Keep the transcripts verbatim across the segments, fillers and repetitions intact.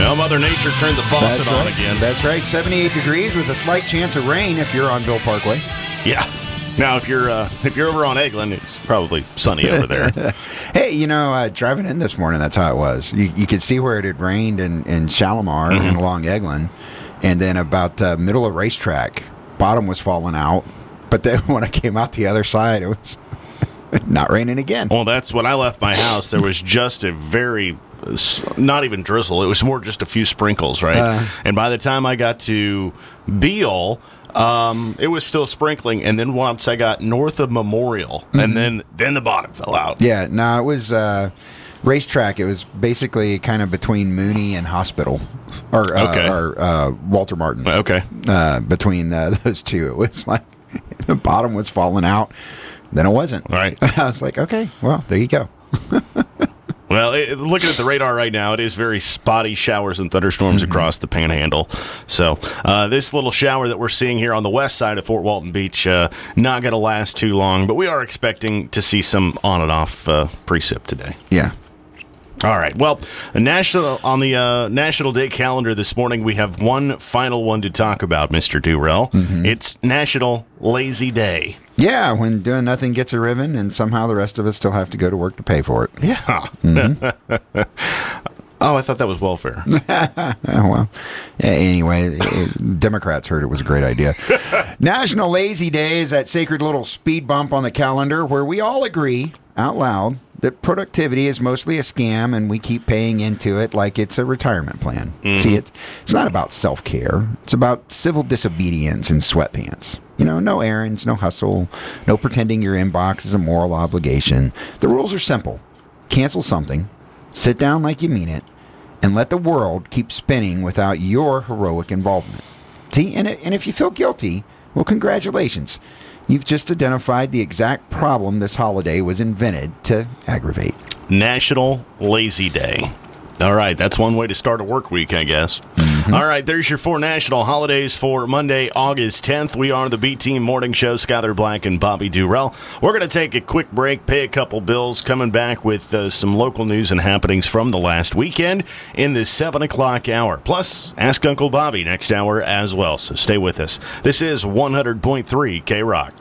Well, Mother Nature turned the faucet That's on right. again. That's right. seventy-eight degrees with a slight chance of rain if you're on Bill Parkway. Yeah. Now, if you're uh, if you're over on Eglin, it's probably sunny over there. Hey, you know, uh, driving in this morning, that's how it was. You, you could see where it had rained in, in Shalimar Mm-hmm. and along Eglin. And then about uh, middle of racetrack, bottom was falling out. But then when I came out the other side, it was not raining again. Well, that's when I left my house. There was just a very, not even drizzle. It was more just a few sprinkles, right? Uh, and by the time I got to Beale, um, it was still sprinkling. And then once I got north of Memorial, Mm-hmm. and then then the bottom fell out. Yeah, no, it was uh, racetrack. It was basically kind of between Mooney and Hospital, or, uh, Okay. or uh, Walter Martin. Okay. Uh, between uh, those two, it was like the bottom was falling out. Then it wasn't. Right. I was like, okay, well, there you go. Well, it, looking at the radar right now, it is very spotty showers and thunderstorms Mm-hmm. across the Panhandle. So uh, this little shower that we're seeing here on the west side of Fort Walton Beach, uh, not going to last too long, but we are expecting to see some on and off uh, precip today. Yeah. All right. Well, a national on the uh, National Day calendar this morning, we have one final one to talk about, Mister Durrell. Mm-hmm. It's National Lazy Day. Yeah, when doing nothing gets a ribbon, and somehow the rest of us still have to go to work to pay for it. Yeah. Mm-hmm. Oh, I thought that was welfare. Oh, well, yeah, anyway, it- Democrats heard it was a great idea. National Lazy Day is that sacred little speed bump on the calendar where we all agree out loud that productivity is mostly a scam and we keep paying into it like it's a retirement plan. See, it's, it's not about self-care. It's about civil disobedience and sweatpants. You know, no errands, no hustle, no pretending your inbox is a moral obligation. The rules are simple. Cancel something, sit down like you mean it, and let the world keep spinning without your heroic involvement. See, and, and if you feel guilty, well, congratulations. You've just identified the exact problem this holiday was invented to aggravate. National Lazy Day. All right, that's one way to start a work week, I guess. Mm-hmm. All right, there's your four national holidays for Monday, August tenth. We are the B Team Morning Show, Skyler Black and Bobby Durrell. We're going to take a quick break, pay a couple bills, coming back with uh, some local news and happenings from the last weekend in the seven o'clock hour. Plus, Ask Uncle Bobby next hour as well, so stay with us. This is one hundred point three K-Rock.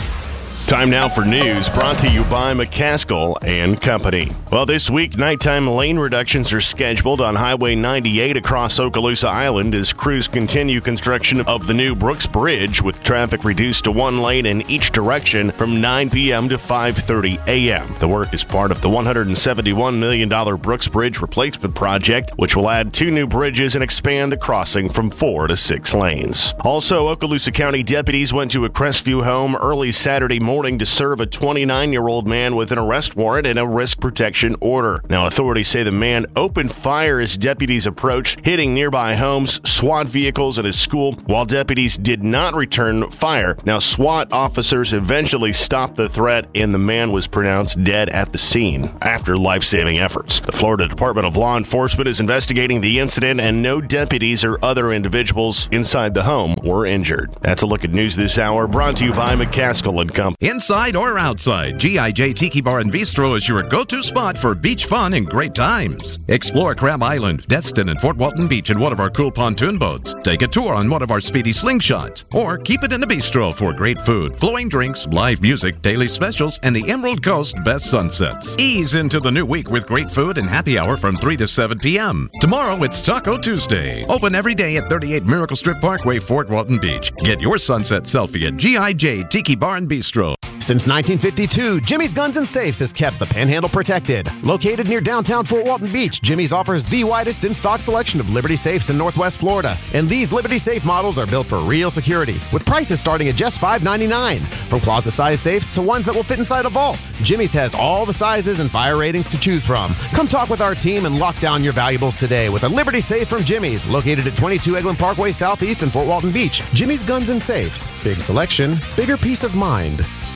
Time now for news brought to you by McCaskill and Company. Well, this week, nighttime lane reductions are scheduled on Highway ninety-eight across Okaloosa Island as crews continue construction of the new Brooks Bridge, with traffic reduced to one lane in each direction from nine p.m. to five thirty a.m. The work is part of the one hundred seventy-one million dollars Brooks Bridge replacement project, which will add two new bridges and expand the crossing from four to six lanes. Also, Okaloosa County deputies went to a Crestview home early Saturday morning to serve a twenty-nine-year-old man with an arrest warrant and a risk protection order. Now, authorities say the man opened fire as deputies approached, hitting nearby homes, SWAT vehicles, and a school, while deputies did not return fire. Now, SWAT officers eventually stopped the threat, and the man was pronounced dead at the scene after life-saving efforts. The Florida Department of Law Enforcement is investigating the incident, and no deputies or other individuals inside the home were injured. That's a look at news this hour, brought to you by McCaskill and Company. Inside or outside, G I J Tiki Bar and Bistro is your go-to spot for beach fun and great times. Explore Crab Island, Destin, and Fort Walton Beach in one of our cool pontoon boats. Take a tour on one of our speedy slingshots. Or keep it in the bistro for great food, flowing drinks, live music, daily specials, and the Emerald Coast best sunsets. Ease into the new week with great food and happy hour from three to seven p.m. Tomorrow, it's Taco Tuesday. Open every day at thirty-eight Miracle Strip Parkway, Fort Walton Beach. Get your sunset selfie at G I J Tiki Bar and Bistro. Since nineteen fifty-two, Jimmy's Guns and Safes has kept the Panhandle protected. Located near downtown Fort Walton Beach, Jimmy's offers the widest in-stock selection of Liberty Safes in Northwest Florida. And these Liberty Safe models are built for real security, with prices starting at just five ninety-nine. From closet-sized safes to ones that will fit inside a vault, Jimmy's has all the sizes and fire ratings to choose from. Come talk with our team and lock down your valuables today with a Liberty Safe from Jimmy's, located at twenty-two Eglin Parkway Southeast in Fort Walton Beach. Jimmy's Guns and Safes. Big selection, bigger peace of mind.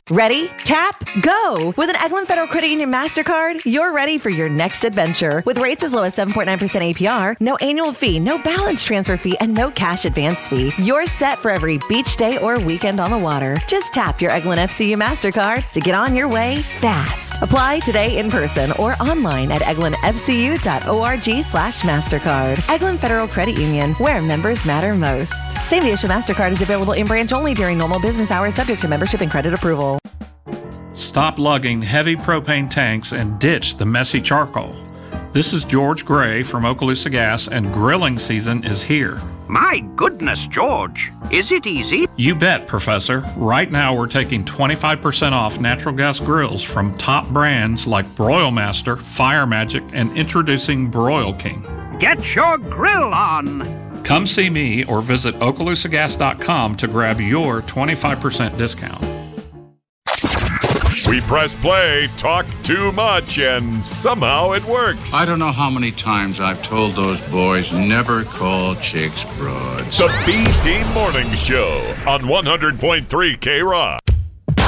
Ready? Tap, go! With an Eglin Federal Credit Union MasterCard, you're ready for your next adventure. With rates as low as seven point nine percent A P R, no annual fee, no balance transfer fee, and no cash advance fee. You're set for every beach day or weekend on the water. Just tap your Eglin F C U MasterCard to get on your way fast. Apply today in person or online at eglinfcu.org slash MasterCard. Eglin Federal Credit Union, where members matter most. Same-day issue MasterCard is available in branch only during normal business hours, subject to membership and credit approval. Stop lugging heavy propane tanks and ditch the messy charcoal. This is George Gray from Okaloosa Gas, and grilling season is here. My goodness, George. Is it easy? You bet, Professor. Right now we're taking twenty-five percent off natural gas grills from top brands like Broil Master, Fire Magic, and introducing Broil King. Get your grill on. Come see me or visit okaloosa gas dot com to grab your twenty-five percent discount. We press play, talk too much, and somehow it works. I don't know how many times I've told those boys never call chicks broads. The B-Team Morning Show on one hundred point three K-Rock.